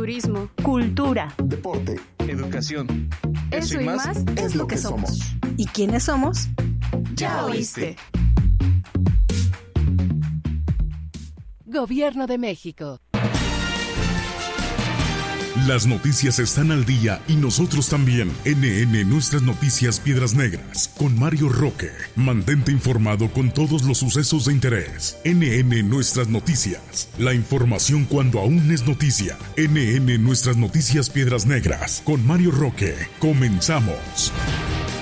turismo, cultura, deporte, educación. Eso y más es lo que somos. ¿Y quiénes somos? Ya oíste. Gobierno de México. Las noticias están al día y nosotros también. NN Nuestras Noticias Piedras Negras con Mario Roque. Mantente informado con todos los sucesos de interés. NN Nuestras Noticias. La información cuando aún es noticia. NN Nuestras Noticias Piedras Negras con Mario Roque. Comenzamos.